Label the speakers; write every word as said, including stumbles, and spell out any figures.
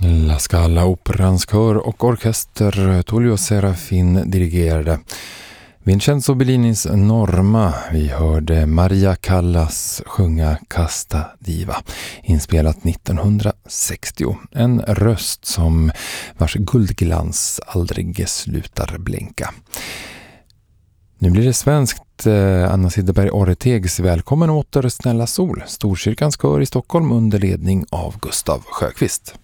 Speaker 1: La Scala Operans kör och orkester, Tullio Serafin dirigerade. Vincenzo Bellinis Norma, vi hörde Maria Callas sjunga Casta Diva, inspelat nittonhundrasextio. En röst som vars guldglans aldrig slutar blinka. Nu blir det svenskt. Anna Sidderberg Orretegs Välkommen åter Snälla Sol, Storkyrkans kör i Stockholm under ledning av Gustav Sjöqvist.